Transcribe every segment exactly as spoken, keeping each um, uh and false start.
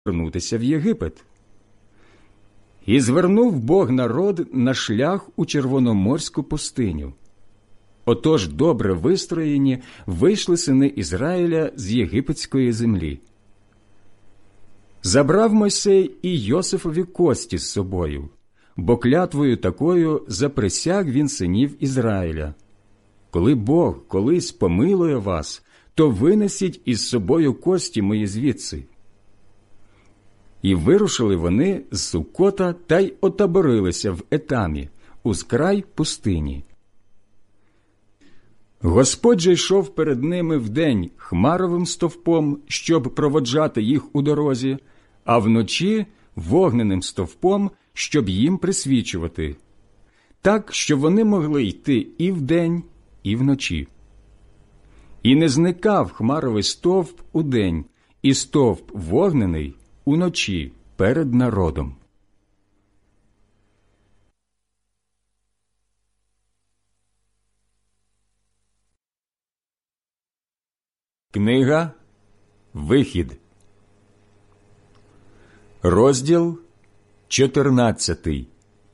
вернутися в Єгипет. І звернув Бог народ на шлях у Червономорську пустиню. Отож добре вистроєні вийшли сини Ізраїля з єгипетської землі. Забрав Мойсей і Йосифові кості з собою, бо клятвою такою заприсяг він синів Ізраїля. Коли Бог колись помилує вас, то винесіть із собою кості мої звідси. І вирушили вони з Суккота та й отаборилися в Етамі, узкрай пустині. Господь же йшов перед ними вдень хмаровим стовпом, щоб проводжати їх у дорозі, а вночі вогненим стовпом, щоб їм присвічувати, так, що вони могли йти і вдень, і вночі. І не зникав хмаровий стовп удень, і стовп вогнений уночі перед народом. Книга Вихід, розділ чотирнадцятий.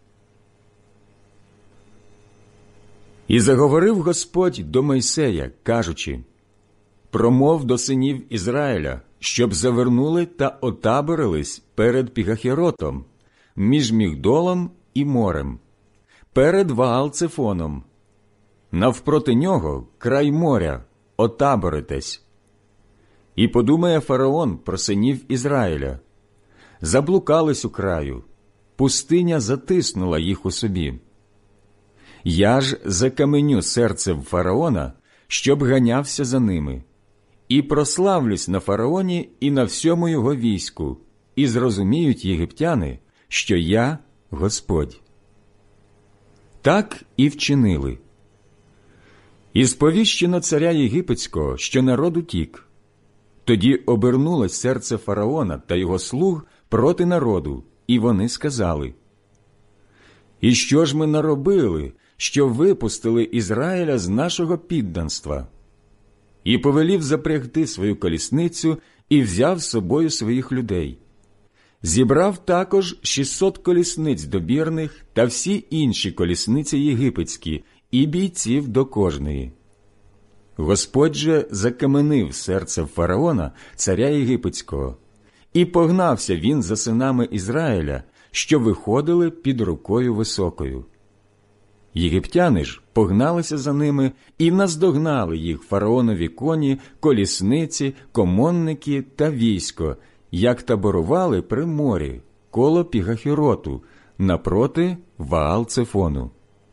І заговорив Господь до Мойсея, кажучи: «Промов до синів Ізраїля, щоб завернули та отаборились перед Пігахеротом, між Мігдолом і морем, перед Ваал-Цефоном. Навпроти нього край моря, отаборитесь. І подумає фараон про синів Ізраїля: заблукались у краю, пустиня затиснула їх у собі. Я ж закаменю серце в фараона, щоб ганявся за ними, і прославлюсь на фараоні і на всьому його війську, і зрозуміють єгиптяни, що я Господь». Так і вчинили. І сповіщено царя єгипетського, що народ утік. Тоді обернулось серце фараона та його слуг проти народу, і вони сказали: «І що ж ми наробили, що випустили Ізраїля з нашого підданства?» І повелів запрягти свою колісницю і взяв з собою своїх людей. Зібрав також шістсот колісниць добірних та всі інші колісниці єгипетські і бійців до кожної. Господь же закаменив серце фараона, царя єгипетського, і погнався він за синами Ізраїля, що виходили під рукою високою. Єгиптяни ж погналися за ними і наздогнали їх фараонові коні, колісниці, комонники та військо, як таборували при морі, коло Пігахероту, напроти Ваал-Цефону.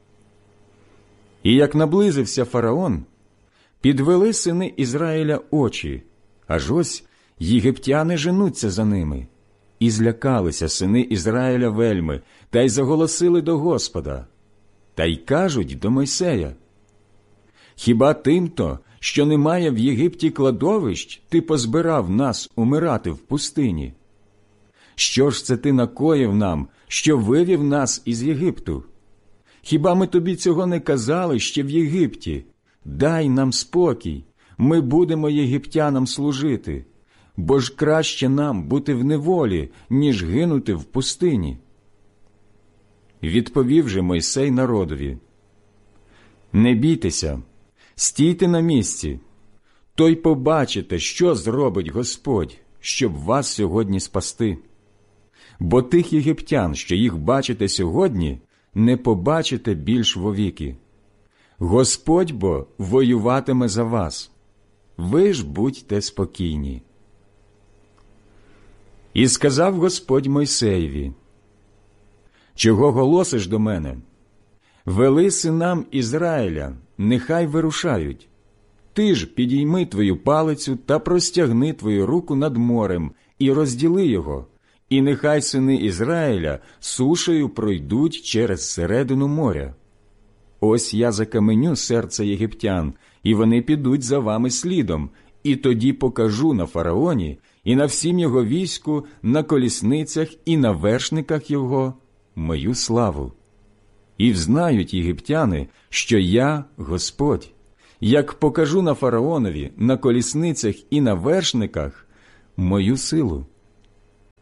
І як наблизився фараон, підвели сини Ізраїля очі, аж ось єгиптяни женуться за ними. І злякалися сини Ізраїля вельми, та й заголосили до Господа. Та й кажуть до Мойсея: «Хіба тим-то, що немає в Єгипті кладовищ, ти позбирав нас умирати в пустині? Що ж це ти накоїв нам, що вивів нас із Єгипту? Хіба ми тобі цього не казали ще в Єгипті? Дай нам спокій, ми будемо єгиптянам служити, бо ж краще нам бути в неволі, ніж гинути в пустині». Відповів же Мойсей народові: «Не бійтеся, стійте на місці, то й побачите, що зробить Господь, щоб вас сьогодні спасти. Бо тих єгиптян, що їх бачите сьогодні, не побачите більш вовіки. Господь бо воюватиме за вас, ви ж будьте спокійні». І сказав Господь Мойсеєві: «Чого голосиш до мене? Вели синам Ізраїля, нехай вирушають. Ти ж підійми твою палицю та простягни твою руку над морем і розділи його, і нехай сини Ізраїля сушею пройдуть через середину моря. Ось я закаменю серце єгиптян, і вони підуть за вами слідом, і тоді покажу на фараоні і на всім його війську, на колісницях і на вершниках його мою славу. І взнають єгиптяни, що я Господь, як покажу на фараонові, на колісницях і на вершниках мою силу.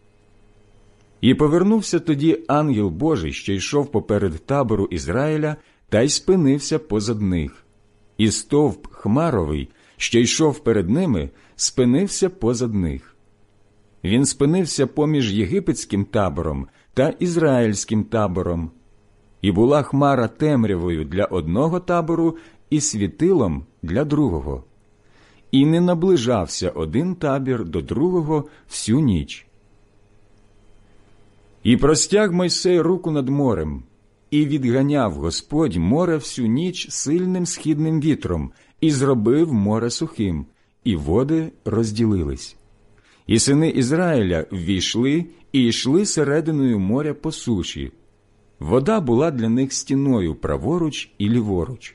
І повернувся тоді ангел Божий, що йшов поперед табору Ізраїля, та й спинився позад них. І стовп хмаровий, що йшов перед ними, спинився позад них. Він спинився поміж єгипетським табором та ізраїльським табором. І була хмара темрявою для одного табору і світилом для другого. І не наближався один табір до другого всю ніч. І простяг Мойсей руку над морем, і відганяв Господь море всю ніч сильним східним вітром, і зробив море сухим, і води розділились. І сини Ізраїля ввійшли і йшли серединою моря по суші. Вода була для них стіною праворуч і ліворуч.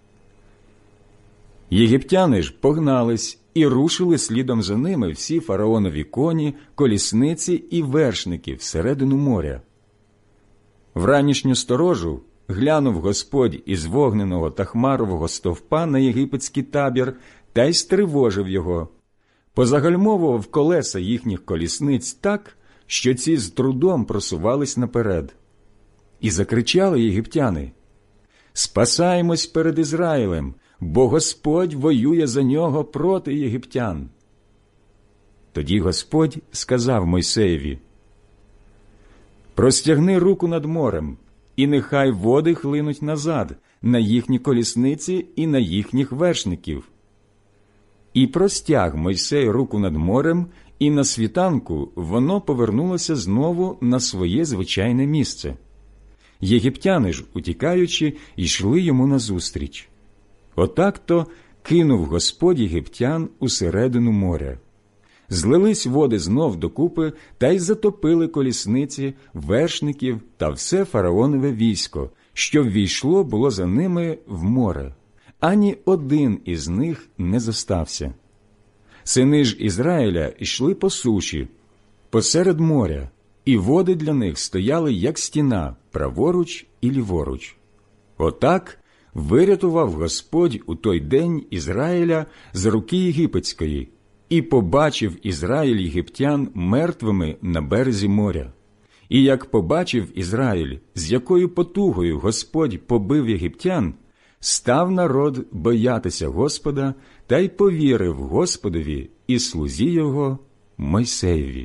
Єгиптяни ж погнались і рушили слідом за ними всі фараонові коні, колісниці і вершники всередину моря. Вранішню сторожу глянув Господь із вогненого та хмарового стовпа на єгипетський табір та й стривожив його. Позагальмовував колеса їхніх колісниць так, що ці з трудом просувались наперед. І закричали єгиптяни: «Спасаємось перед Ізраїлем, бо Господь воює за нього проти єгиптян». Тоді Господь сказав Мойсеєві: «Простягни руку над морем, і нехай води хлинуть назад на їхні колісниці і на їхніх вершників». І простяг Мойсей руку над морем, і на світанку воно повернулося знову на своє звичайне місце. Єгиптяни ж, утікаючи, йшли йому назустріч. Отак-то кинув Господь єгиптян усередину моря. Злились води знов докупи та й затопили колісниці, вершників та все фараонове військо, що ввійшло було за ними в море. Ані один із них не зостався. Сини ж Ізраїля йшли по суші, посеред моря, і води для них стояли, як стіна, праворуч і ліворуч. Отак вирятував Господь у той день Ізраїля з руки єгипетської, і побачив Ізраїль єгиптян мертвими на березі моря. І як побачив Ізраїль, з якою потугою Господь побив єгиптян, став народ боятися Господа та й повірив Господові і слузі його Мойсеєві.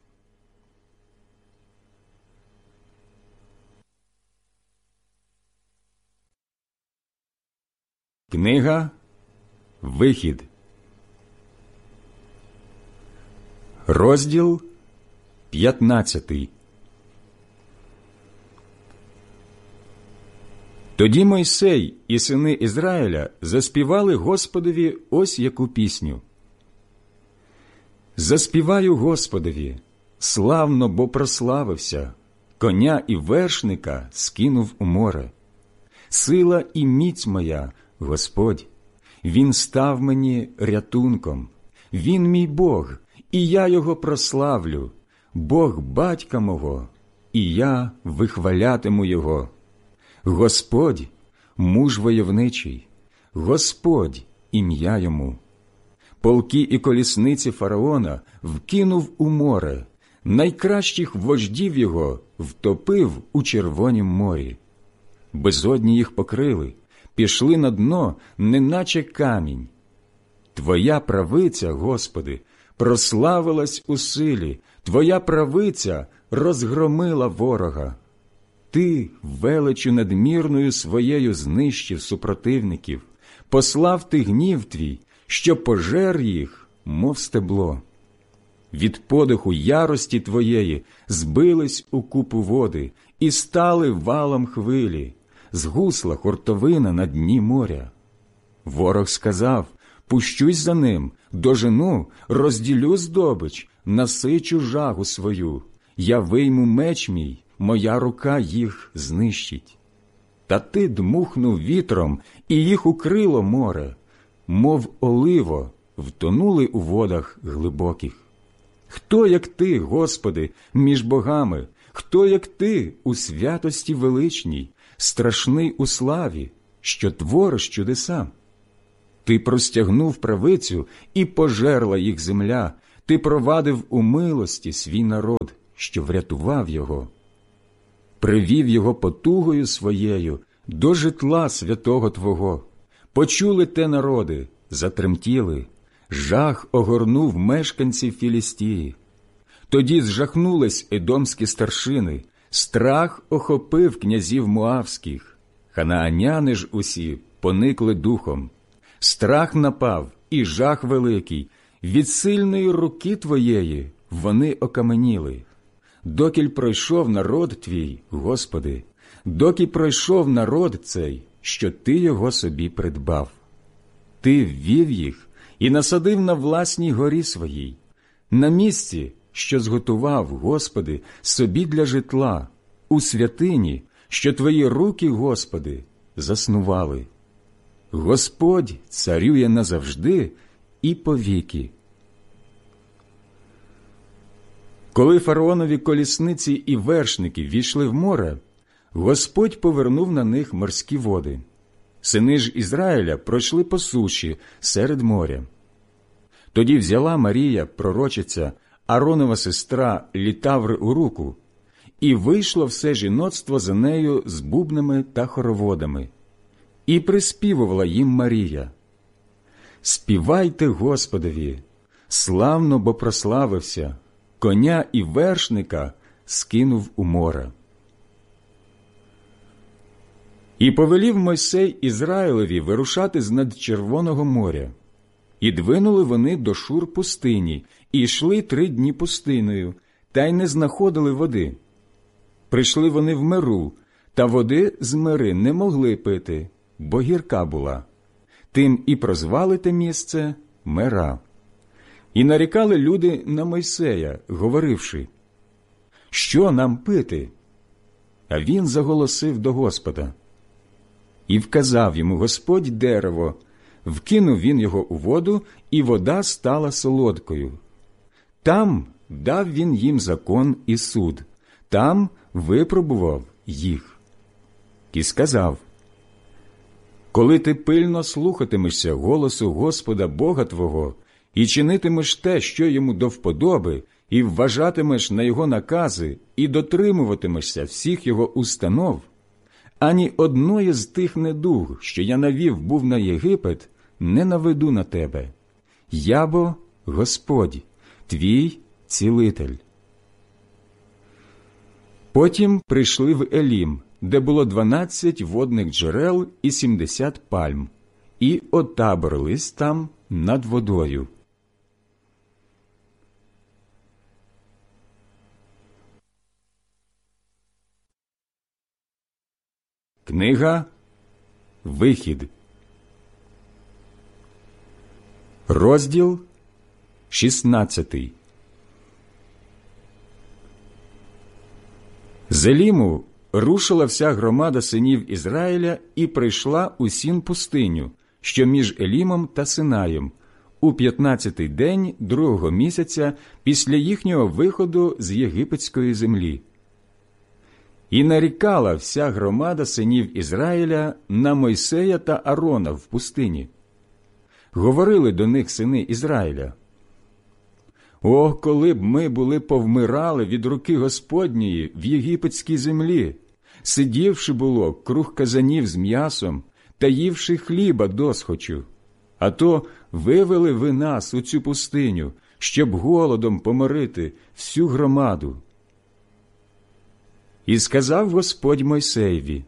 Книга Вихід, розділ п'ятнадцятий. Тоді Мойсей і сини Ізраїля заспівали Господові ось яку пісню. «Заспіваю Господові, славно, бо прославився, коня і вершника скинув у море. Сила і міць моя, Господь, Він став мені рятунком, Він мій Бог, і я Його прославлю, Бог батька мого, і я вихвалятиму Його. Господь – муж войовничий, Господь – ім'я Йому. Полки і колісниці фараона вкинув у море, найкращих вождів його втопив у Червонім морі. Безодні їх покрили, пішли на дно, неначе камінь. Твоя правиця, Господи, прославилась у силі, Твоя правиця розгромила ворога. Ти величю надмірною своєю знищив супротивників, послав ти гнів твій, що пожер їх, мов стебло. Від подиху ярості твоєї збились у купу води і стали валом хвилі, згусла хуртовина на дні моря. Ворог сказав: пущусь за ним, дожену, розділю здобич, насичу жагу свою, я вийму меч мій, моя рука їх знищить. Та ти дмухнув вітром, і їх укрило море, мов оливо, втонули у водах глибоких. Хто, як ти, Господи, між богами, хто, як ти, у святості величній, страшний у славі, що твориш чудеса? Ти простягнув правицю, і пожерла їх земля, ти провадив у милості свій народ, що врятував його, привів його потугою своєю до житла святого Твого. Почули те народи, затремтіли, жах огорнув мешканців Філістії. Тоді зжахнулись едомські старшини, страх охопив князів Моавських, ханааняни ж усі поникли духом. Страх напав і жах великий, від сильної руки Твоєї вони окаменіли. Докіль пройшов народ Твій, Господи, доки пройшов народ цей, що Ти його собі придбав. Ти ввів їх і насадив на власній горі своїй, на місці, що зготував, Господи, собі для житла, у святині, що Твої руки, Господи, заснували. Господь царює назавжди і повіки. Коли фараонові колісниці і вершники війшли в море, Господь повернув на них морські води. Сини ж Ізраїля пройшли по суші серед моря. Тоді взяла Марія, пророчиця, Ааронова сестра, літавр у руку, і вийшло все жіноцтво за нею з бубнами та хороводами. І приспівувала їм Марія: «Співайте Господові, славно, бо прославився, коня і вершника скинув у море». І повелів Мойсей Ізраїлеві вирушати з над Червоного моря. І двинули вони до Шур пустині, і йшли три дні пустиною, та й не знаходили води. Прийшли вони в Меру, та води з Мери не могли пити, бо гірка була. Тим і прозвали те місце Мера. І нарікали люди на Мойсея, говоривши: «Що нам пити?» А він заголосив до Господа. І вказав йому Господь дерево, вкинув він його у воду, і вода стала солодкою. Там дав він їм закон і суд, там випробував їх. І сказав: «Коли ти пильно слухатимешся голосу Господа Бога твого, і чинитимеш те, що йому до вподоби, і вважатимеш на його накази, і дотримуватимешся всіх його установ, ані одної з тих недуг, що я навів був на Єгипет, не наведу на тебе. Я бо Господь, твій цілитель». Потім прийшли в Елім, де було дванадцять водних джерел і сімдесят пальм, і отаборились там над водою. Книга Вихід, розділ шістнадцятий. З Еліму рушила вся громада синів Ізраїля і прийшла у Сін пустиню, що між Елімом та Синаєм, у п'ятнадцятий день другого місяця після їхнього виходу з єгипетської землі. І нарікала вся громада синів Ізраїля на Мойсея та Аарона в пустині. Говорили до них сини Ізраїля: «О, коли б ми були повмирали від руки Господньої в єгипетській землі, сидівши було круг казанів з м'ясом та ївши хліба досхочу, а то вивели ви нас у цю пустиню, щоб голодом поморити всю громаду». І сказав Господь Мойсеєві: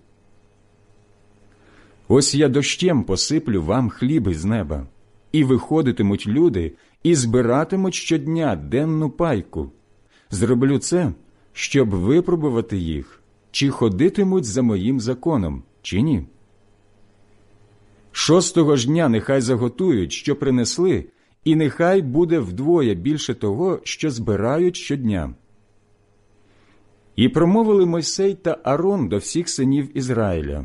«Ось я дощем посиплю вам хліб із неба, і виходитимуть люди, і збиратимуть щодня денну пайку. Зроблю це, щоб випробувати їх, чи ходитимуть за моїм законом, чи ні. Шостого ж дня нехай заготують, що принесли, і нехай буде вдвоє більше того, що збирають щодня». І промовили Мойсей та Аарон до всіх синів Ізраїля: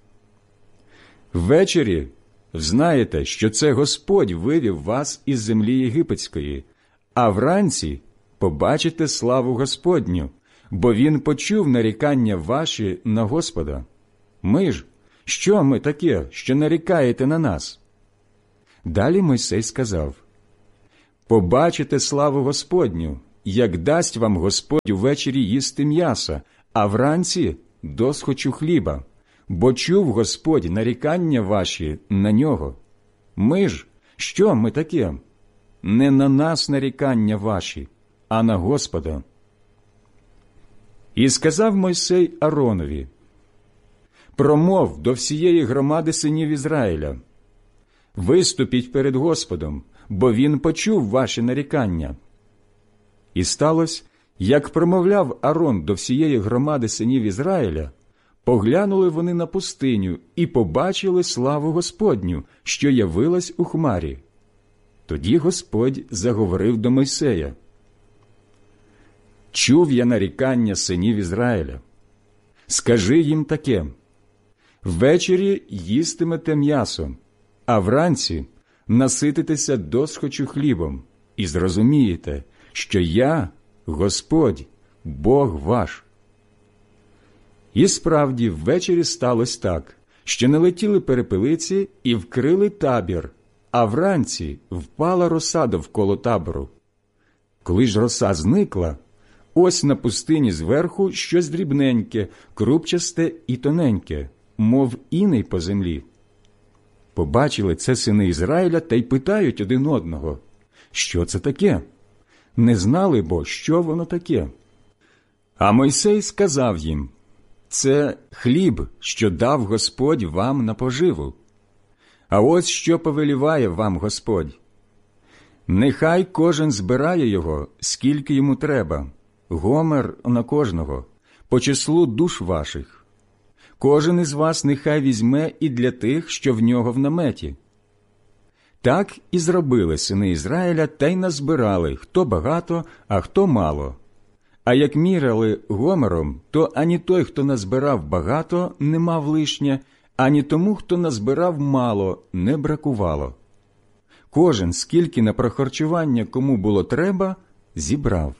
«Ввечері знаєте, що це Господь вивів вас із землі єгипетської, а вранці побачите славу Господню, бо Він почув нарікання ваші на Господа. Ми ж, що ми таке, що нарікаєте на нас?» Далі Мойсей сказав: «Побачите славу Господню, як дасть вам Господь увечері їсти м'яса, а вранці – досхочу хліба, бо чув Господь нарікання ваші на нього. Ми ж, що ми таке? Не на нас нарікання ваші, а на Господа». І сказав Мойсей Ааронові: «Промов до всієї громади синів Ізраїля: виступіть перед Господом, бо Він почув ваші нарікання». І сталося, як промовляв Аарон до всієї громади синів Ізраїля, поглянули вони на пустиню і побачили славу Господню, що явилась у хмарі. Тоді Господь заговорив до Мойсея: «Чув я нарікання синів Ізраїля. Скажи їм таке: ввечері їстимете м'ясо, а вранці насититеся досхочу хлібом, і зрозумієте, що я, Господь, Бог ваш». І справді ввечері сталося так, що налетіли перепелиці і вкрили табір, а вранці впала роса довкола табору. Коли ж роса зникла, ось на пустині зверху щось дрібненьке, крупчасте і тоненьке, мов іней по землі. Побачили це сини Ізраїля та й питають один одного: «Що це таке?» Не знали бо, що воно таке. А Мойсей сказав їм: «Це хліб, що дав Господь вам на поживу. А ось що повеліває вам Господь: нехай кожен збирає його, скільки йому треба, гомер на кожного, по числу душ ваших. Кожен із вас нехай візьме і для тих, що в нього в наметі». Так і зробили сини Ізраїля, та й назбирали, хто багато, а хто мало. А як міряли гомером, то ані той, хто назбирав багато, не мав лишнє, ані тому, хто назбирав мало, не бракувало. Кожен, скільки на прохарчування кому було треба, зібрав.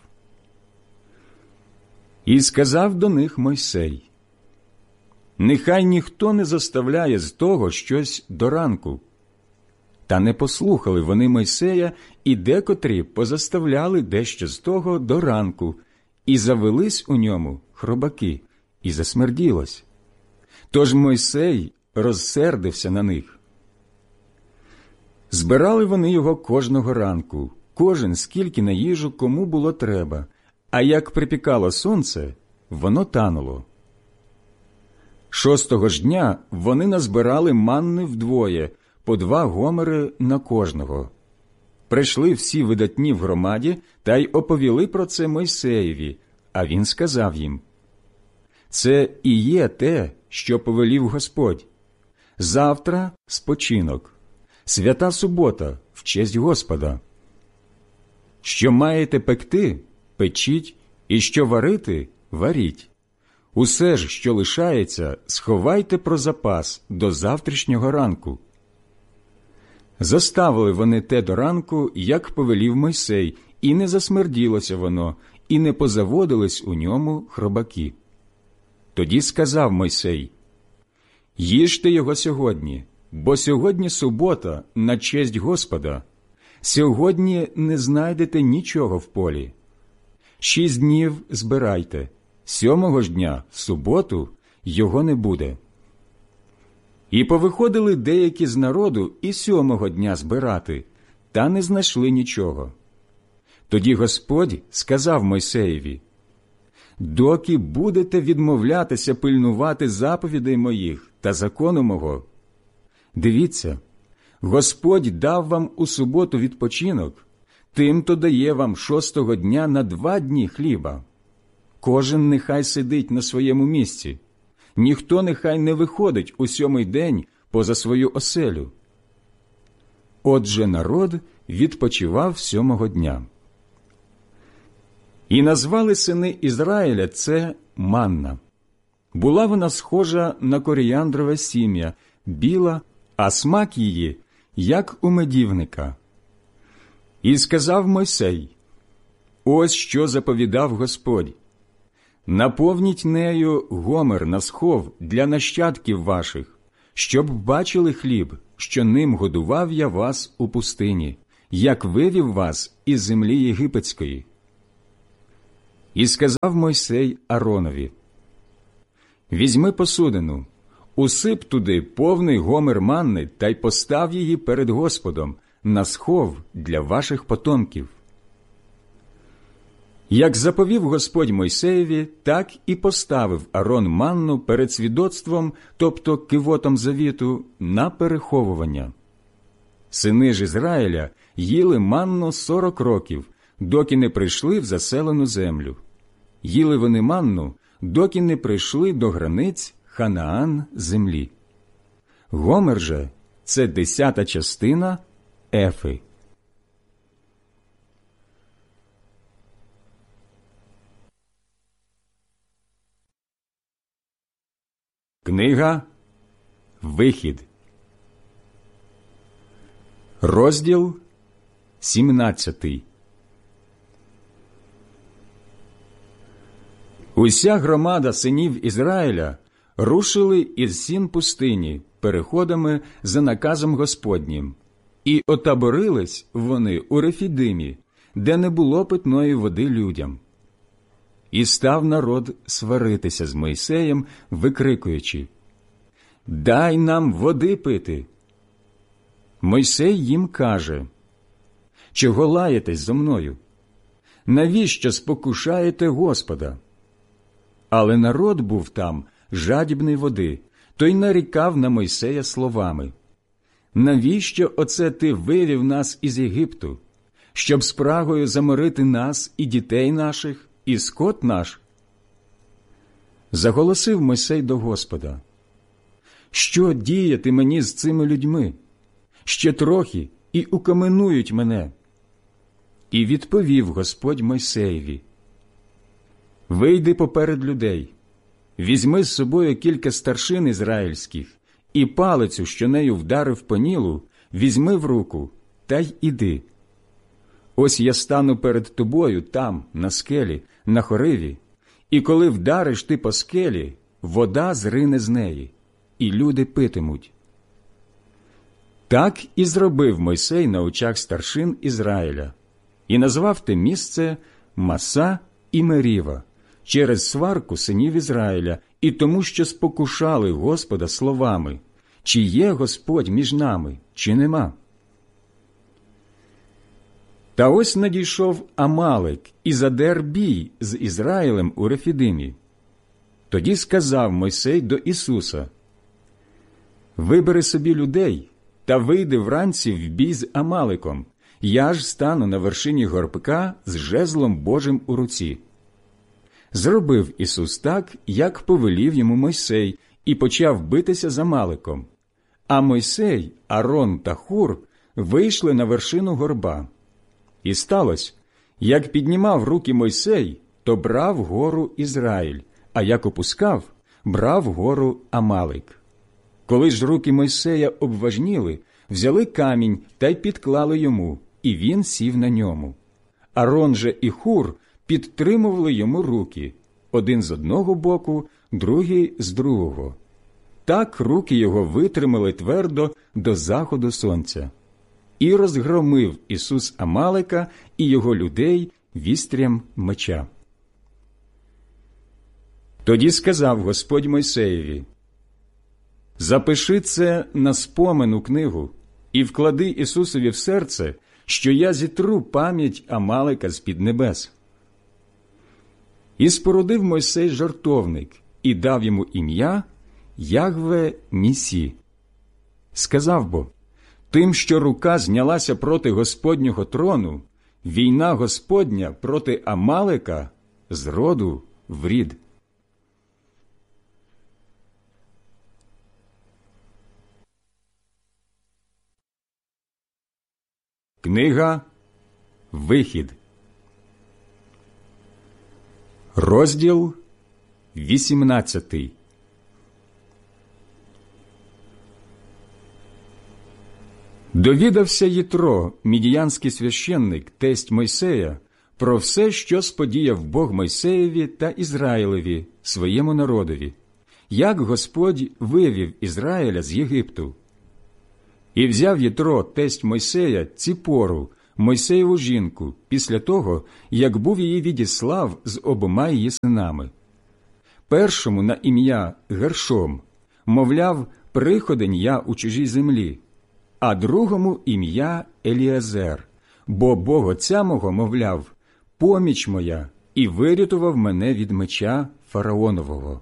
І сказав до них Мойсей: «Нехай ніхто не заставляє з того щось до ранку». Та не послухали вони Мойсея, і декотрі позаставляли дещо з того до ранку, і завелись у ньому хробаки, і засмерділось. Тож Мойсей розсердився на них. Збирали вони його кожного ранку, кожен скільки на їжу кому було треба, а як припікало сонце, воно тануло. Шостого ж дня вони назбирали манни вдвоє, по два гомери на кожного. Прийшли всі видатні в громаді та й оповіли про це Мойсеєві, а він сказав їм: «Це і є те, що повелів Господь. Завтра спочинок, свята субота в честь Господа. Що маєте пекти, печіть, і що варити, варіть. Усе ж, що лишається, сховайте про запас до завтрашнього ранку». Заставили вони те до ранку, як повелів Мойсей, і не засмерділося воно, і не позаводились у ньому хробаки. Тоді сказав Мойсей: «Їжте його сьогодні, бо сьогодні субота на честь Господа. Сьогодні не знайдете нічого в полі. Шість днів збирайте, сьомого ж дня, в суботу, його не буде». І повиходили деякі з народу і сьомого дня збирати, та не знайшли нічого. Тоді Господь сказав Мойсеєві: «Доки будете відмовлятися пильнувати заповідей моїх та закону мого? Дивіться, Господь дав вам у суботу відпочинок, тим-то дає вам шостого дня на два дні хліба. Кожен нехай сидить на своєму місці. Ніхто нехай не виходить у сьомий день поза свою оселю». Отже, народ відпочивав сьомого дня. І назвали сини Ізраїля це манна. Була вона схожа на коріандрове сім'я, біла, а смак її, як у медівника. І сказав Мойсей: «Ось що заповідав Господь: наповніть нею гомер на схов для нащадків ваших, щоб бачили хліб, що ним годував я вас у пустині, як вивів вас із землі єгипетської. І сказав Мойсей Аронові: «Візьми посудину, усип туди повний гомер манни та й постав її перед Господом на схов для ваших потомків». Як заповів Господь Мойсеєві, так і поставив Арон манну перед свідоцтвом, тобто кивотом завіту, на переховування. Сини ж Ізраїля їли манну сорок років, доки не прийшли в заселену землю. Їли вони манну, доки не прийшли до границь Ханаан землі. Гомер же – це десята частина ефи. Книга Вихід, розділ сімнадцятий. Уся громада синів Ізраїля рушили із сін пустині переходами за наказом Господнім, і отаборились вони у Рефідимі, де не було питної води людям. І став народ сваритися з Мойсеєм, викрикуючи: «Дай нам води пити!» Мойсей їм каже: «Чого лаєтесь зо мною? Навіщо спокушаєте Господа?» Але народ був там жадібний води, то й нарікав на Мойсея словами: «Навіщо оце ти вивів нас із Єгипту, щоб спрагою заморити нас і дітей наших, і скот наш?» Заголосив Мойсей до Господа: «Що діяти мені з цими людьми? Ще трохи і укаменують мене». І відповів Господь Мойсеєві: «Вийди поперед людей, візьми з собою кілька старшин ізраїльських, і палицю, що нею вдарив по Нілу, візьми в руку, та й іди. Ось я стану перед тобою там, на скелі, на Хориві, і коли вдариш ти по скелі, вода зрине з неї, і люди питимуть». Так і зробив Мойсей на очах старшин Ізраїля, і назвав те місце Маса і Меріва, через сварку синів Ізраїля, і тому, що спокушали Господа словами: «Чи є Господь між нами, чи нема?» Та ось надійшов Амалик і задер бій з Ізраїлем у Рефідимі. Тоді сказав Мойсей до Ісуса: «Вибери собі людей та вийди вранці в бій з Амаликом, я ж стану на вершині горбка з жезлом Божим у руці». Зробив Ісус так, як повелів йому Мойсей, і почав битися з Амаликом. А Мойсей, Арон та Хур вийшли на вершину горба. І сталося, як піднімав руки Мойсей, то брав гору Ізраїль, а як опускав, брав гору Амалик. Коли ж руки Мойсея обважніли, взяли камінь та й підклали йому, і він сів на ньому. Арон же і Хур підтримували йому руки, один з одного боку, другий з другого. Так руки його витримали твердо до заходу сонця. І розгромив Ісус Амалика і його людей вістрям меча. Тоді сказав Господь Мойсеєві: «Запиши це на спомин у книгу і вклади Ісусові в серце, що я зітру пам'ять Амалика з-під небес». І спорудив Мойсей жертовник і дав йому ім'я Ягве Нісі. Сказав бо: «Тим, що рука знялася проти Господнього трону, війна Господня проти Амалика з роду в рід». Книга Вихід, розділ вісімнадцятий. Довідався Єтро, мідіянський священник, тесть Мойсея, про все, що сподіяв Бог Мойсеєві та Ізраїлеві, своєму народові, як Господь вивів Ізраїля з Єгипту. І взяв Єтро, тесть Мойсея, Ціпору, Мойсеєву жінку, після того, як був її відіслав з обома її синами. Першому на ім'я Гершом, мовляв, приходень я у чужій землі, а другому ім'я Еліазер, бо Бог отця мого, мовляв, поміч моя, і вирятував мене від меча фараонового.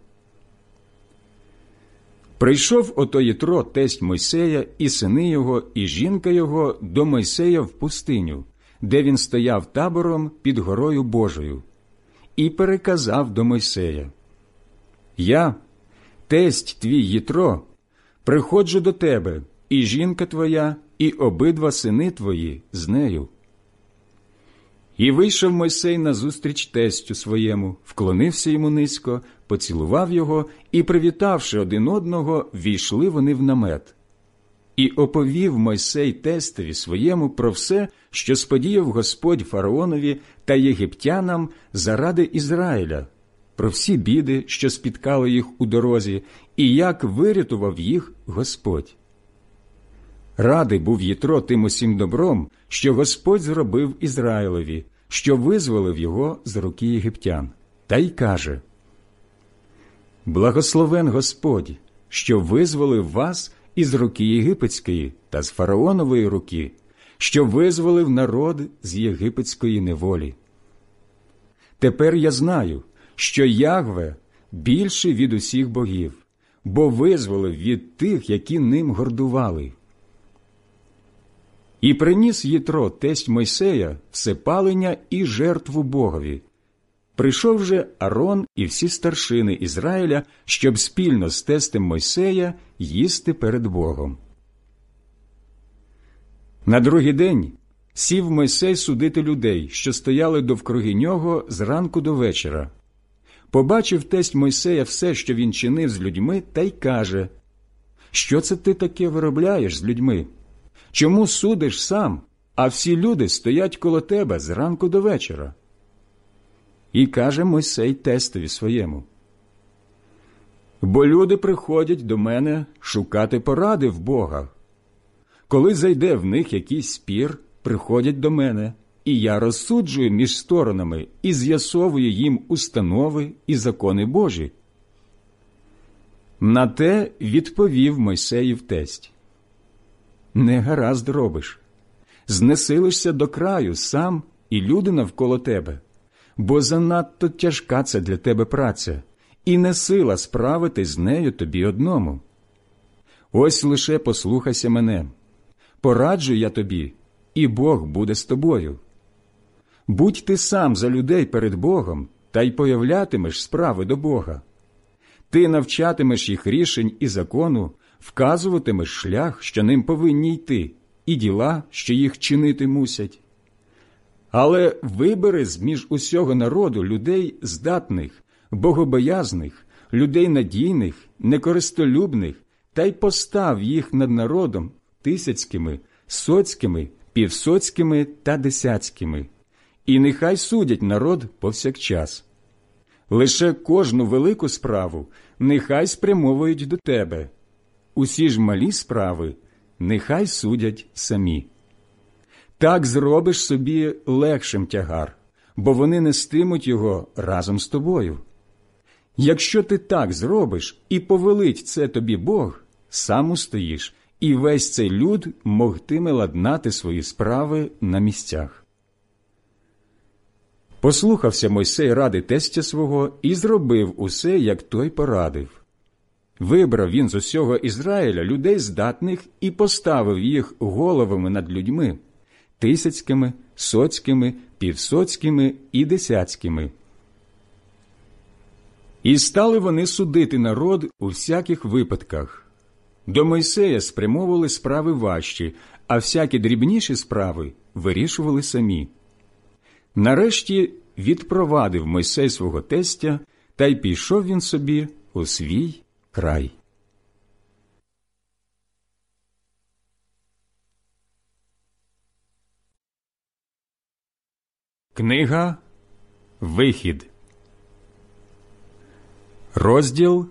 Прийшов ото Єтро, тесть Мойсея, і сини його, і жінка його до Мойсея в пустиню, де він стояв табором під горою Божою, і переказав до Мойсея: «Я, тесть твій Єтро, приходжу до тебе, і жінка твоя, і обидва сини твої з нею». І вийшов Мойсей назустріч тестю своєму, вклонився йому низько, поцілував його, і, привітавши один одного, війшли вони в намет. І оповів Мойсей тестові своєму про все, що сподіяв Господь фараонові та єгиптянам заради Ізраїля, про всі біди, що спіткали їх у дорозі, і як вирятував їх Господь. Радий був Єтро тим усім добром, що Господь зробив Ізраїлеві, що визволив його з руки єгиптян, та й каже: «Благословен Господь, що визволив вас із руки єгипетської та з фараонової руки, що визволив народ з єгипетської неволі. Тепер я знаю, що Ягве більший від усіх богів, бо визволив від тих, які ним гордували». І приніс Єтро, тесть Мойсея, всепалення і жертву Богові. Прийшов же Арон і всі старшини Ізраїля, щоб спільно з тестем Мойсея їсти перед Богом. На другий день сів Мойсей судити людей, що стояли довкруги нього з ранку до вечора. Побачив тесть Мойсея все, що він чинив з людьми, та й каже: «Що це ти таке виробляєш з людьми? Чому судиш сам, а всі люди стоять коло тебе з ранку до вечора?» І каже Мойсей тестові своєму: «Бо люди приходять до мене шукати поради в Бога. Коли зайде в них якийсь спір, приходять до мене, і я розсуджую між сторонами і з'ясовую їм установи і закони Божі». На те відповів Мойсеїв тесть: «Не гаразд робиш. Знесилишся до краю сам і люди навколо тебе, бо занадто тяжка це для тебе праця, і не сила справити з нею тобі одному. Ось лише послухайся мене. Пораджу я тобі, і Бог буде з тобою. Будь ти сам за людей перед Богом, та й появлятимеш справи до Бога. Ти навчатимеш їх рішень і закону, вказуватимеш шлях, що ним повинні йти, і діла, що їх чинити мусять. Але вибери з-між усього народу людей здатних, богобоязних, людей надійних, некористолюбних, та й постав їх над народом тисяцькими, соцькими, півсоцькими та десяцькими. І нехай судять народ повсякчас. Лише кожну велику справу нехай спрямовують до тебе. Усі ж малі справи нехай судять самі. Так зробиш собі легшим тягар, бо вони нестимуть його разом з тобою. Якщо ти так зробиш і повелить це тобі Бог, сам устоїш, і весь цей люд могтиме ладнати свої справи на місцях». Послухався Мойсей ради тестя свого і зробив усе, як той порадив. Вибрав він з усього Ізраїля людей здатних і поставив їх головами над людьми – тисяцькими, соцькими, півсоцькими і десяцькими. І стали вони судити народ у всяких випадках. До Мойсея спрямовували справи важчі, а всякі дрібніші справи вирішували самі. Нарешті відпровадив Мойсей свого тестя, та й пішов він собі у свій край. Книга «Вихід», розділ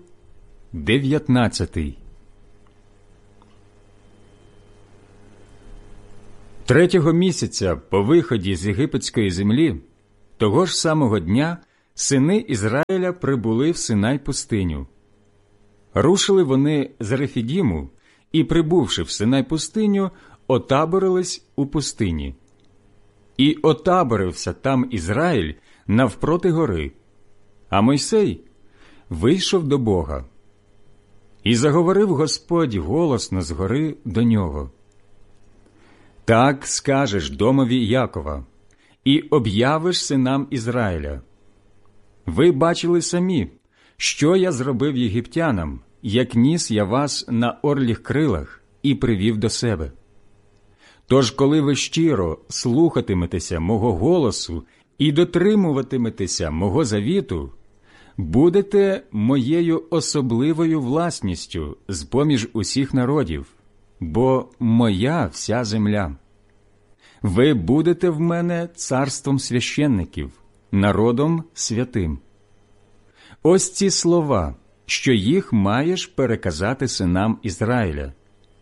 дев'ятнадцятий. Третього місяця по виході з єгипетської землі, того ж самого дня, сини Ізраїля прибули в Синай пустиню. Рушили вони з Рефідіму і, прибувши в Синай пустиню, отаборились у пустині. І отаборився там Ізраїль навпроти гори, а Мойсей вийшов до Бога. І заговорив Господь голосно з гори до нього: «Так скажеш домові Якова, і об'явиш синам Ізраїля. Ви бачили самі, що я зробив єгиптянам, як ніс я вас на орліх крилах і привів до себе. Тож, коли ви щиро слухатиметеся мого голосу і дотримуватиметеся мого завіту, будете моєю особливою власністю з-поміж усіх народів, бо моя вся земля. Ви будете в мене царством священників, народом святим». Ось ці слова, що їх маєш переказати синам Ізраїля.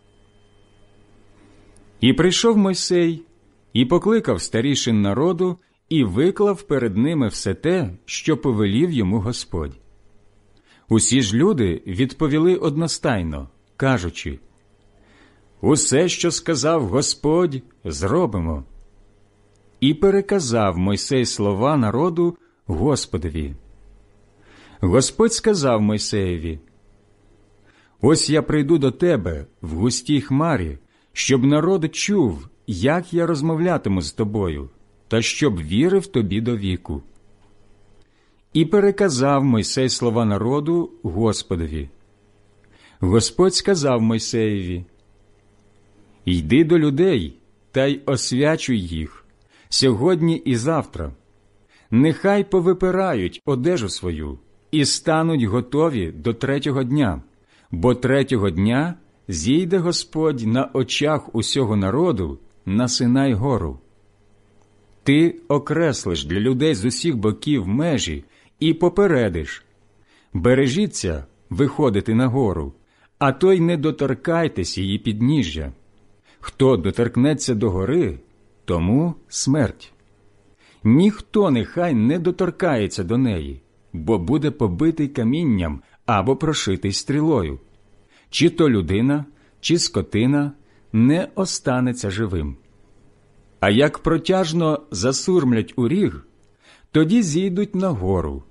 І прийшов Мойсей, і покликав старішин народу, і виклав перед ними все те, що повелів йому Господь. Усі ж люди відповіли одностайно, кажучи: «Усе, що сказав Господь, зробимо». І переказав Мойсей слова народу Господові. Господь сказав Мойсеєві: «Ось я прийду до тебе в густій хмарі, щоб народ чув, як я розмовлятиму з тобою, та щоб вірив тобі до віку». І переказав Мойсей слова народу Господові. Господь сказав Мойсеєві: «Йди до людей та й освячуй їх сьогодні і завтра. Нехай повипирають одежу свою і стануть готові до третього дня, бо третього дня зійде Господь на очах усього народу на Синай гору. Ти окреслиш для людей з усіх боків межі і попередиш: бережіться виходити на гору, а то й не доторкайтесь її підніжжя. Хто доторкнеться до гори, тому смерть. Ніхто нехай не доторкається до неї, бо буде побитий камінням або прошитий стрілою. Чи то людина, чи скотина не останеться живим. А як протяжно засурмлять у ріг, тоді зійдуть на гору».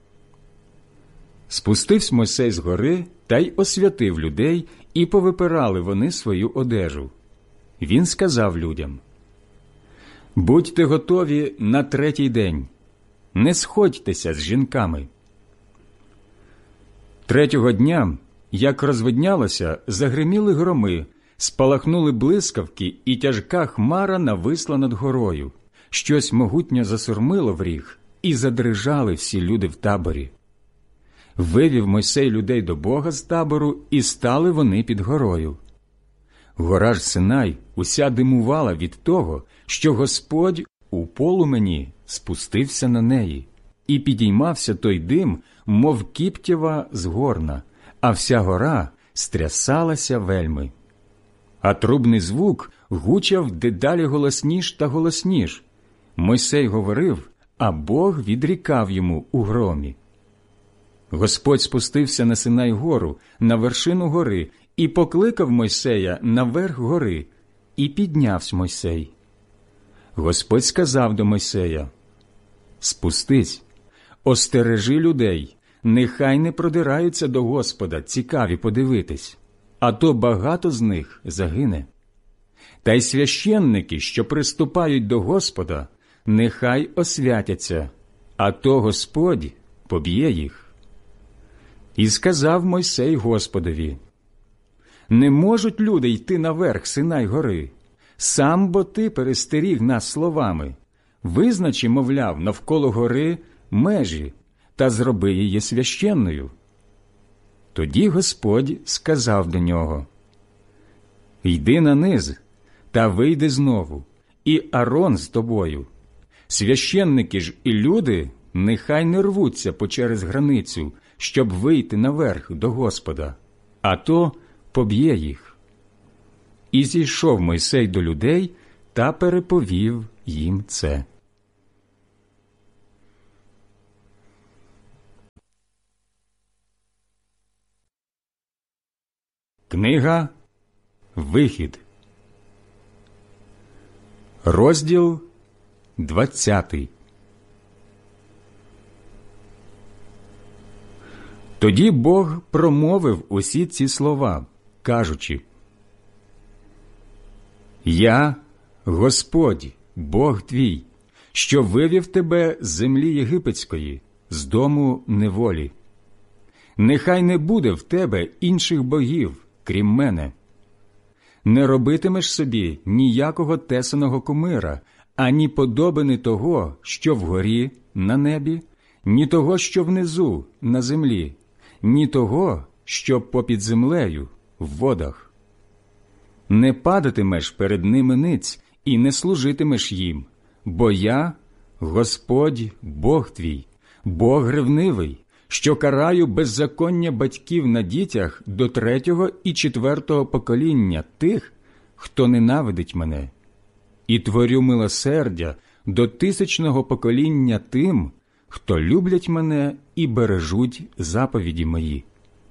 Спустився Мойсей з гори та й освятив людей, і повипирали вони свою одежу. Він сказав людям: «Будьте готові на третій день, не сходьтеся з жінками». Третього дня, як розвиднялося, загриміли громи, спалахнули блискавки, і тяжка хмара нависла над горою. Щось могутньо засурмило в ріг, і задрижали всі люди в таборі. Вивів Мойсей людей до Бога з табору, і стали вони під горою. Гора ж Синай уся димувала від того, що Господь у полумені спустився на неї, і підіймався той дим, мов кіптєва з горна, а вся гора стрясалася вельми. А трубний звук гучав дедалі голосніш та голосніш. Мойсей говорив, а Бог відрікав йому у громі. Господь спустився на Синай гору, на вершину гори, і покликав Мойсея наверх гори, і піднявся Мойсей. Господь сказав до Мойсея: «Спустись, остережи людей, нехай не продираються до Господа, цікаві подивитись, а то багато з них загине. Та й священники, що приступають до Господа, нехай освятяться, а то Господь поб'є їх». І сказав Мойсей Господові: «Не можуть люди йти наверх Синай гори. Сам бо ти перестеріг нас словами. Визначи, мовляв, навколо гори межі, та зроби її священною». Тоді Господь сказав до нього: «Йди на низ, та вийди знову, і Арон з тобою. Священники ж і люди нехай не рвуться почерез границю, щоб вийти наверх до Господа, а то поб'є їх». І зійшов Мойсей до людей та переповів їм це. Книга Вихід, розділ двадцятий. Тоді Бог промовив усі ці слова, кажучи: «Я, Господь, Бог твій, що вивів тебе з землі єгипетської, з дому неволі. Нехай не буде в тебе інших богів, крім мене. Не робитимеш собі ніякого тесаного кумира, ані подобини того, що вгорі на небі, ні того, що внизу на землі, ні того, що попід землею в водах. Не падатимеш перед ними ниць і не служитимеш їм, бо я, Господь, Бог твій, Бог ревнивий, що караю беззаконня батьків на дітях до третього і четвертого покоління тих, хто ненавидить мене, і творю милосердя до тисячного покоління тим, хто люблять мене і бережуть заповіді мої.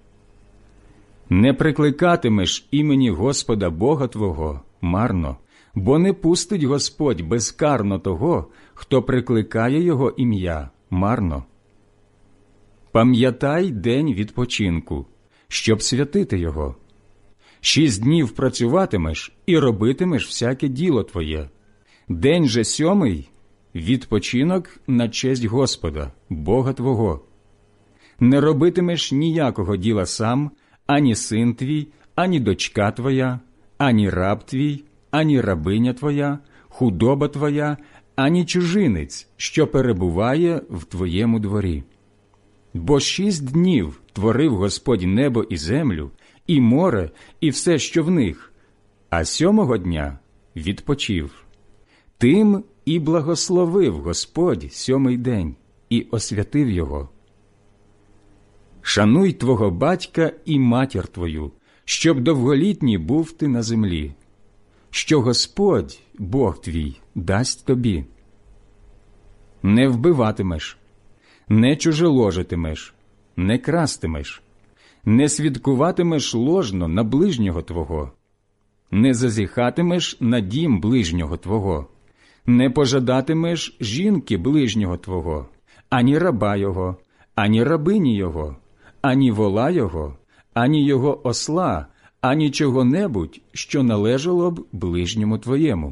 Не прикликатимеш імені Господа Бога твого марно, бо не пустить Господь безкарно того, хто прикликає його ім'я марно. Пам'ятай день відпочинку, щоб святити його. Шість днів працюватимеш і робитимеш всяке діло твоє. День же сьомий – відпочинок на честь Господа, Бога твого. Не робитимеш ніякого діла сам, ані син твій, ані дочка твоя, ані раб твій, ані рабиня твоя, худоба твоя, ані чужинець, що перебуває в твоєму дворі. Бо шість днів творив Господь небо і землю, і море, і все, що в них, а сьомого дня відпочив. Тим і благословив Господь сьомий день і освятив його. Шануй твого батька і матір твою, щоб довголітній був ти на землі, що Господь, Бог твій, дасть тобі. Не вбиватимеш, не чужеложитимеш, не крастимеш, не свідкуватимеш ложно на ближнього твого, не зазіхатимеш на дім ближнього твого, не пожадатимеш жінки ближнього твого, ані раба його, ані рабині його, ані вола його, ані його осла, ані чого-небудь, що належало б ближньому твоєму.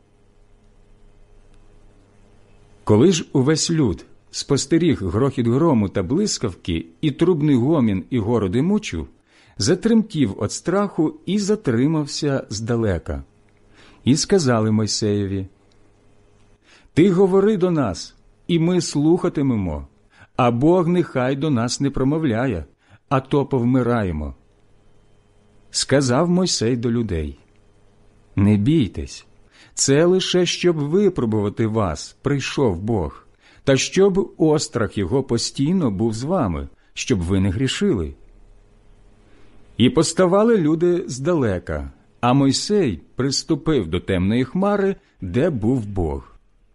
Коли ж увесь люд спостеріг грохіт грому та блискавки і трубний гомін і гору димучу, затремтів від страху і затримався здалека. І сказали Мойсеєві: «Ти говори до нас, і ми слухатимемо, а Бог нехай до нас не промовляє, а то повмираємо». Сказав Мойсей до людей: «Не бійтесь, це лише щоб випробувати вас прийшов Бог, та щоб острах його постійно був з вами, щоб ви не грішили». І поставали люди здалека, а Мойсей приступив до темної хмари, де був Бог.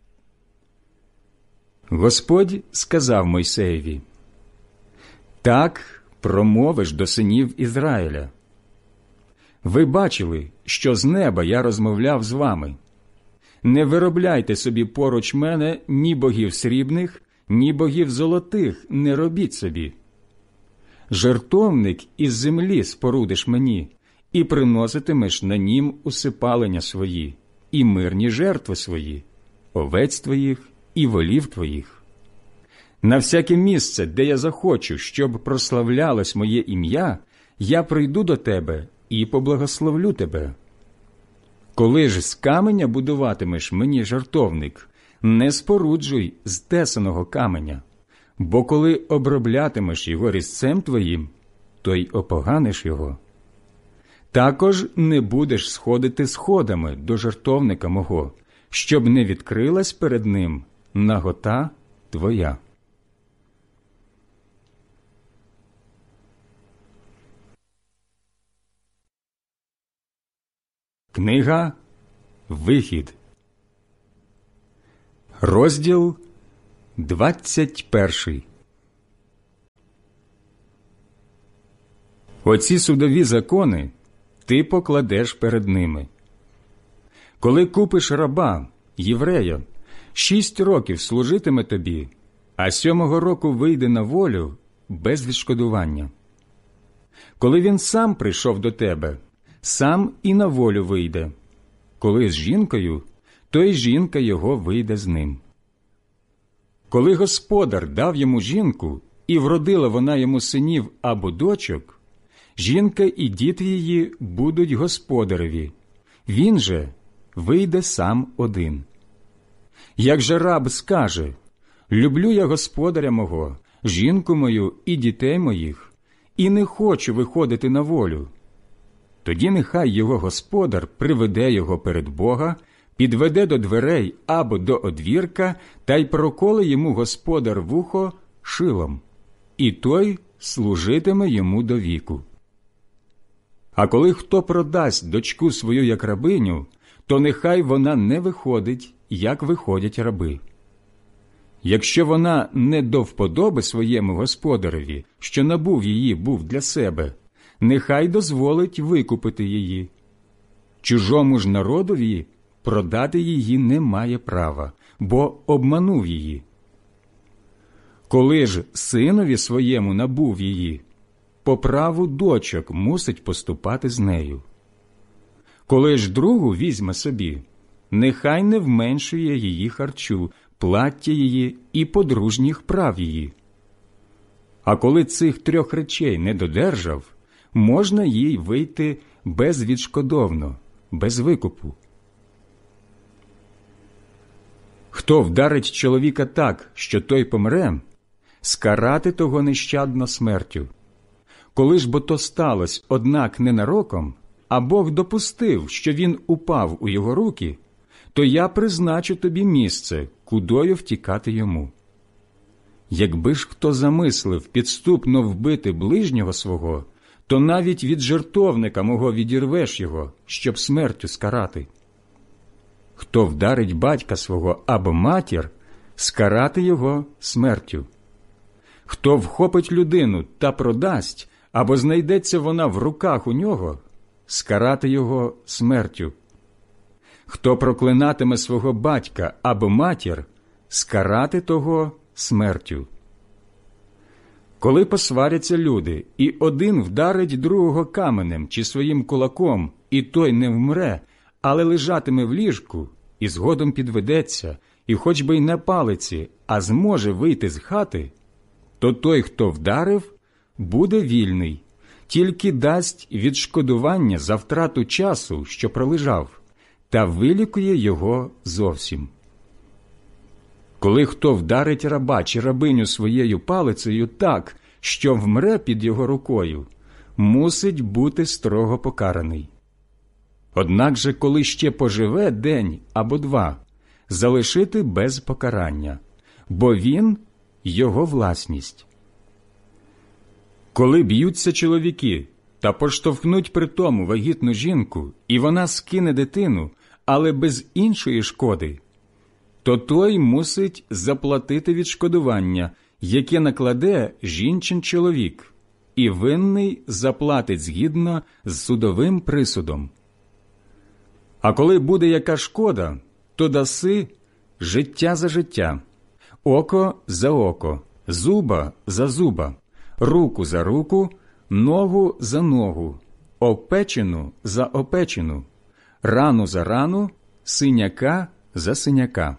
Господь сказав Мойсеєві: «Так промовиш до синів Ізраїля. Ви бачили, що з неба я розмовляв з вами. Не виробляйте собі поруч мене ні богів срібних, ні богів золотих не робіть собі. Жертовник із землі спорудиш мені, і приноситимеш на нім усипалення свої, і мирні жертви свої, овець твоїх і волів твоїх. На всяке місце, де я захочу, щоб прославлялось моє ім'я, я прийду до тебе і поблагословлю тебе. Коли ж з каменя будуватимеш мені жертовник, не споруджуй з тесаного каменя, бо коли оброблятимеш його різцем твоїм, то й опоганиш його. Також не будеш сходити сходами до жертовника мого, щоб не відкрилась перед ним нагота твоя». Книга Вихід, Розділ двадцять перший. Оці судові закони ти покладеш перед ними. Коли купиш раба, єврея, шість років служитиме тобі, а сьомого року вийде на волю без відшкодування. Коли він сам прийшов до тебе, сам і на волю вийде. Коли з жінкою, то й жінка його вийде з ним. Коли господар дав йому жінку, і вродила вона йому синів або дочок, жінка і діти її будуть господареві, він же вийде сам один. Як же раб скаже: «Люблю я господаря мого, жінку мою і дітей моїх, і не хочу виходити на волю», тоді нехай його господар приведе його перед Бога, підведе до дверей або до одвірка, та й проколе йому господар вухо шилом, і той служитиме йому до віку. А коли хто продасть дочку свою як рабиню, то нехай вона не виходить, як виходять раби. Якщо вона не до вподоби своєму господареві, що набув її був для себе, нехай дозволить викупити її. Чужому ж народові продати її не має права, бо обманув її. Коли ж синові своєму набув її, по праву дочок мусить поступати з нею. Коли ж другу візьме собі, нехай не вменшує її харчу, плаття її і подружніх прав її. А коли цих трьох речей не додержав, можна їй вийти безвідшкодовно, без викупу. Хто вдарить чоловіка так, що той помре, скарати того нещадно смертю. Коли ж бо то сталося, однак ненароком, а Бог допустив, що він упав у його руки, то я призначу тобі місце, кудою втікати йому. Якби ж хто замислив підступно вбити ближнього свого, то навіть від жертовника мого відірвеш його, щоб смертю скарати. Хто вдарить батька свого або матір, скарати його смертю. Хто вхопить людину та продасть, або знайдеться вона в руках у нього, скарати його смертю. Хто проклинатиме свого батька або матір, скарати того смертю. Коли посваряться люди, і один вдарить другого каменем чи своїм кулаком, і той не вмре, але лежатиме в ліжку, і згодом підведеться, і хоч би й на палиці, а зможе вийти з хати, то той, хто вдарив, буде вільний, тільки дасть відшкодування за втрату часу, що пролежав, та вилікує його зовсім. Коли хто вдарить раба чи рабиню своєю палицею так, що вмре під його рукою, мусить бути строго покараний. Однак же, коли ще поживе день або два, залишити без покарання, бо він – його власність. Коли б'ються чоловіки та поштовхнуть при тому вагітну жінку, і вона скине дитину, але без іншої шкоди, то той мусить заплатити відшкодування, яке накладе жінчин чоловік, і винний заплатить згідно з судовим присудом. А коли буде яка шкода, то даси життя за життя, око за око, зуба за зуба, руку за руку, ногу за ногу, опечину за опечину, рану за рану, синяка за синяка.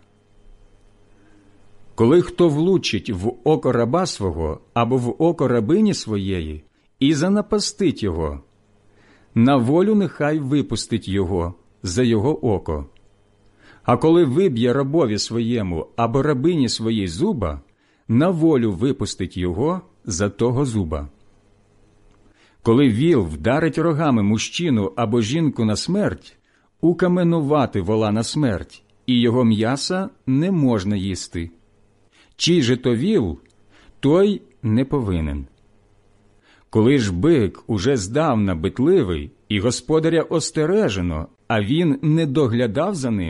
Коли хто влучить в око раба свого або в око рабині своєї і занапастить його, на волю нехай випустить його за його око. А коли виб'є рабові своєму або рабині своїй зуба, на волю випустить його за того зуба. Коли віл вдарить рогами мужчину або жінку на смерть, укаменувати вола на смерть, і його м'яса не можна їсти. Чий же то віл, той не повинен. Коли ж бик уже здавна битливий, і господаря остережено, а він не доглядав за ним,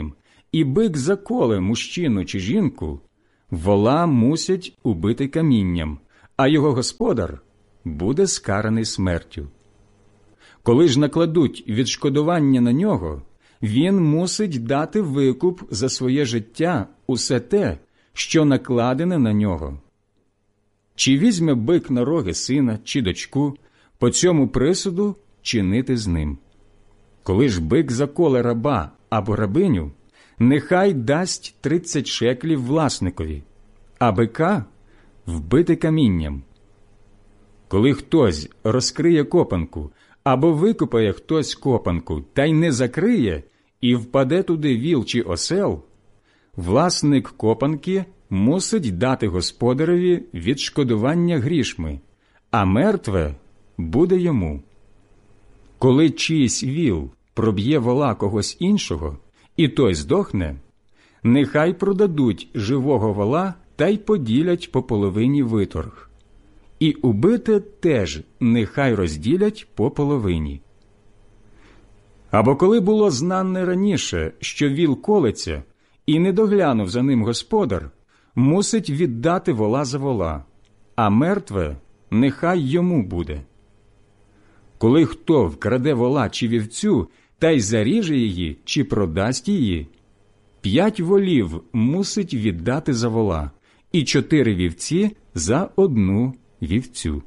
і бик заколе мужчину чи жінку, вола мусять убити камінням, а його господар буде скараний смертю. Коли ж накладуть відшкодування на нього, він мусить дати викуп за своє життя усе те, що накладене на нього. Чи візьме бик на роги сина чи дочку, по цьому присуду чинити з ним. Коли ж бик заколе раба або рабиню, нехай дасть тридцять шеклів власникові, а бика вбити камінням. Коли хтось розкриє копанку, або викопає хтось копанку, та й не закриє, і впаде туди віл чи осел, власник копанки мусить дати господареві відшкодування грішми, а мертве буде йому. Коли чийсь віл проб'є вола когось іншого, і той здохне, нехай продадуть живого вола та й поділять по половині виторг. І убите теж нехай розділять по половині. Або коли було знане раніше, що віл колеться, і не доглянув за ним господар, мусить віддати вола за вола, а мертве нехай йому буде. Коли хто вкраде вола чи вівцю, та й заріже її чи продасть її, п'ять волів мусить віддати за вола, і чотири вівці за одну вівцю.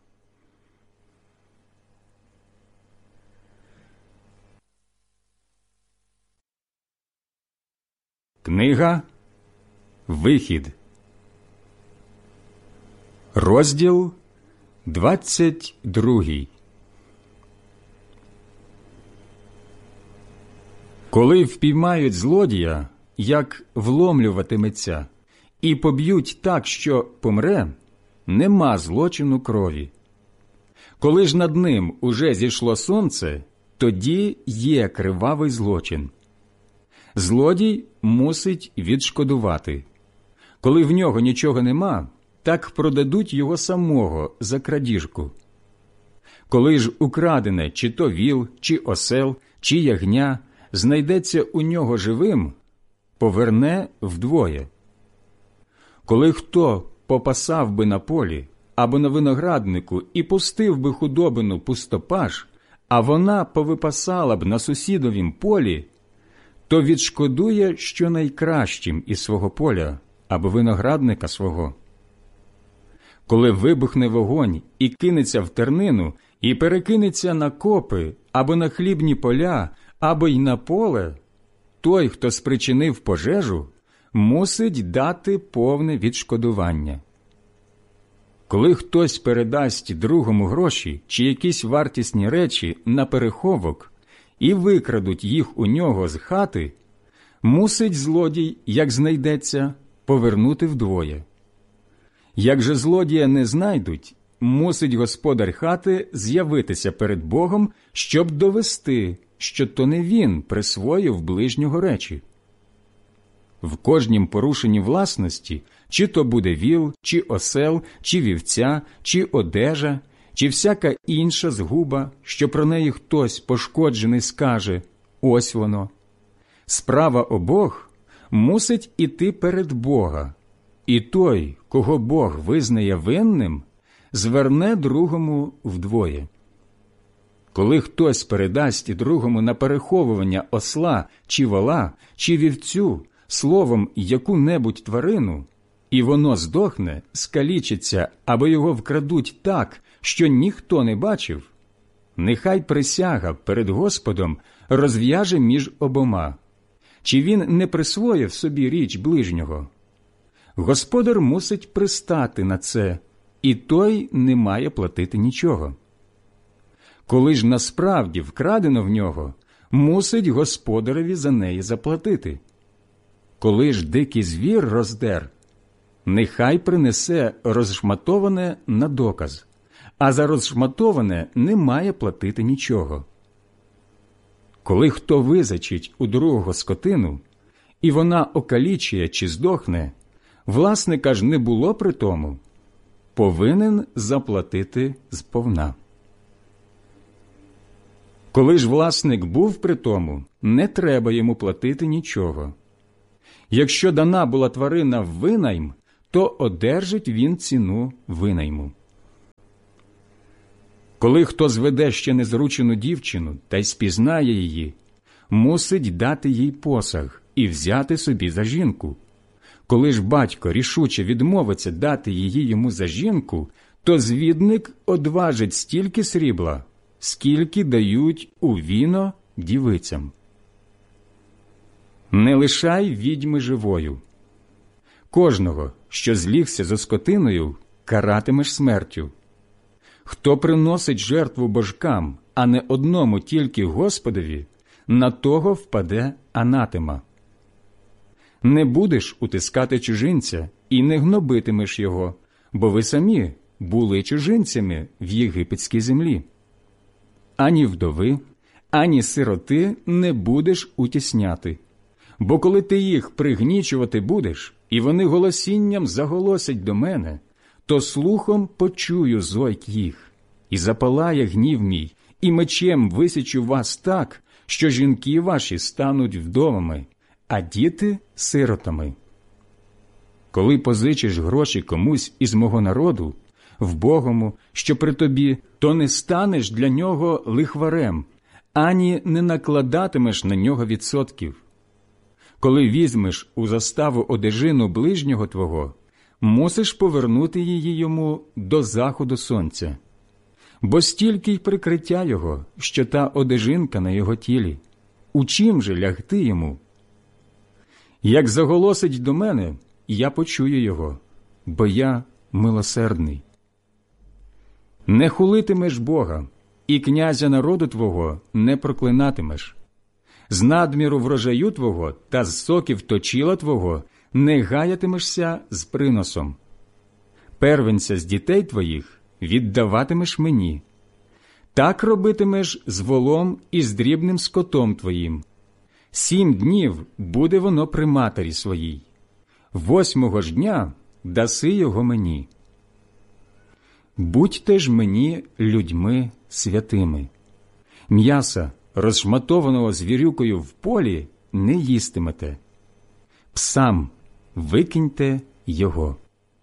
Книга Вихід, розділ двадцять другий. Коли впіймають злодія, як вломлюватиметься, і поб'ють так, що помре, нема злочину крові. Коли ж над ним уже зійшло сонце, тоді є кривавий злочин. Злодій мусить відшкодувати. Коли в нього нічого нема, так продадуть його самого за крадіжку. Коли ж украдене чи то віл, чи осел, чи ягня знайдеться у нього живим, поверне вдвоє. Коли хто попасав би на полі або на винограднику і пустив би худобину пустопаш, а вона повипасала б на сусідовім полі, то відшкодує щонайкращим із свого поля або виноградника свого. Коли вибухне вогонь і кинеться в тернину, і перекинеться на копи або на хлібні поля, або й на поле, той, хто спричинив пожежу, мусить дати повне відшкодування. Коли хтось передасть другому гроші чи якісь вартісні речі на переховок і викрадуть їх у нього з хати, мусить злодій, як знайдеться, повернути вдвоє. Як же злодія не знайдуть, мусить господар хати з'явитися перед Богом, щоб довести, що то не він присвоїв ближнього речі. В кожнім порушенні власності, чи то буде віл, чи осел, чи вівця, чи одежа, чи всяка інша згуба, що про неї хтось пошкоджений скаже «ось воно». Справа обох мусить іти перед Бога, і той, кого Бог визнає винним, зверне другому вдвоє. Коли хтось передасть другому на переховування осла чи вола, чи вівцю, словом яку-небудь тварину, і воно здохне, скалічиться, або його вкрадуть так, що ніхто не бачив, нехай присяга перед Господом розв'яже між обома, чи він не присвоїв собі річ ближнього. Господар мусить пристати на це, і той не має платити нічого. Коли ж насправді вкрадено в нього, мусить господареві за неї заплатити. Коли ж дикий звір роздер, нехай принесе розшматоване на доказ, а за розшматоване не має платити нічого. Коли хто визачить у другого скотину, і вона окалічує чи здохне, власника ж не було при тому, повинен заплатити сповна. Коли ж власник був при тому, не треба йому платити нічого, Якщо дана була тварина в винайм, то одержить він ціну винайму. Коли хто зведе ще незручену дівчину та й спізнає її, мусить дати їй посаг і взяти собі за жінку. Коли ж батько рішуче відмовиться дати її йому за жінку, то звідник одважить стільки срібла, скільки дають у віно дівицям. Не лишай відьми живою. Кожного, що злігся за скотиною, каратимеш смертю. Хто приносить жертву божкам, а не одному тільки Господові, на того впаде анатема. Не будеш утискати чужинця і не гнобитимеш його, бо ви самі були чужинцями в єгипетській землі. Ані вдови, ані сироти не будеш утісняти, бо коли ти їх пригнічувати будеш, і вони голосінням заголосять до мене, то слухом почую зойк їх, і запалає гнів мій, і мечем висічу вас так, що жінки ваші стануть вдовами, а діти – сиротами. Коли позичиш гроші комусь із мого народу, вбогому, що при тобі, то не станеш для нього лихварем, ані не накладатимеш на нього відсотків. Коли візьмеш у заставу одежину ближнього твого, мусиш повернути її йому до заходу сонця. Бо стільки й прикриття його, що та одежинка на його тілі. У чим же лягти йому? Як заголосить до мене, я почую його, бо я милосердний. Не хулитимеш Бога, і князя народу твого не проклинатимеш. З надміру врожаю твого та з соків точіла твого не гаятимешся з приносом. Первенця з дітей твоїх віддаватимеш мені. Так робитимеш з волом і з дрібним скотом твоїм. Сім днів буде воно при матері своїй. Восьмого ж дня даси його мені. Будьте ж мені людьми святими. М'яса, розшматованого звірюкою в полі, не їстимете. Псам викиньте його.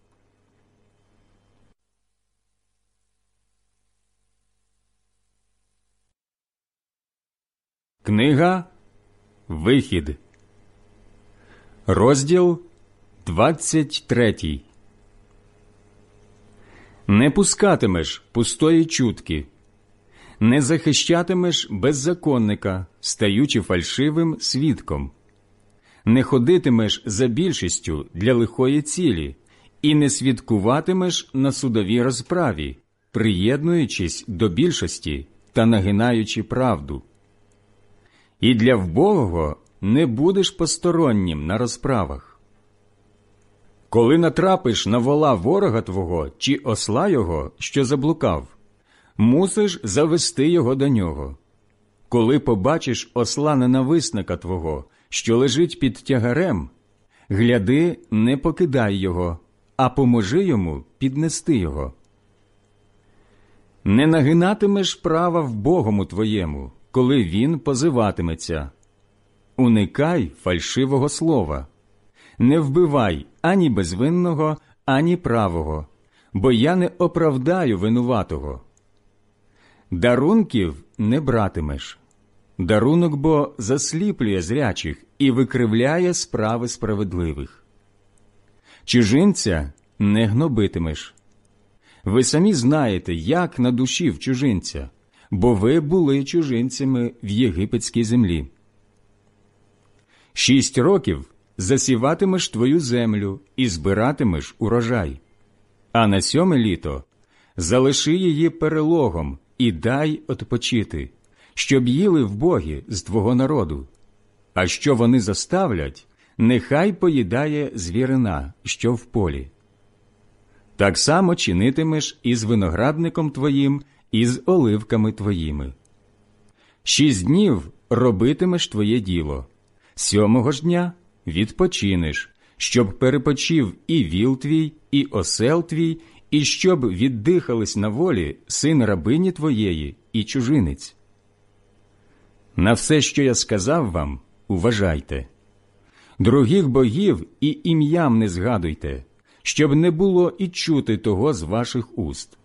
Книга Вихід, розділ двадцять третій. Не пускатимеш пустої чутки, не захищатимеш беззаконника, стаючи фальшивим свідком, не ходитимеш за більшістю для лихої цілі і не свідкуватимеш на судовій розправі, приєднуючись до більшості та нагинаючи правду. І для вбогого не будеш постороннім на розправах. Коли натрапиш на вола ворога твого чи осла його, що заблукав, мусиш завести його до нього. Коли побачиш осла ненависника твого, що лежить під тягарем, гляди, не покидай його, а поможи йому піднести його. Не нагинатимеш права вбогому твоєму, коли він позиватиметься. Уникай фальшивого слова. Не вбивай ані безвинного, ані правого, бо я не оправдаю винуватого. Дарунків не братимеш. Дарунок бо засліплює зрячих і викривляє справи справедливих. Чужинця не гнобитимеш. Ви самі знаєте, як на душі в чужинця, бо ви були чужинцями в єгипетській землі. Шість років засіватимеш твою землю і збиратимеш урожай, а на сьоме літо залиши її перелогом і дай odpoчити, щоб їли вбогі з твого народу. А що вони заставлять, нехай поїдає звірина, що в полі. Так само чинитимеш і з виноградником твоїм, і з оливками твоїми. Шість днів робитимеш твоє діло, сьомого ж дня відпочинеш, щоб перепочив і віл твій, і осел твій, і щоб віддихались на волі син рабині твоєї і чужинець. На все, що я сказав вам, уважайте. Других богів і ім'ям не згадуйте, щоб не було і чути того з ваших уст.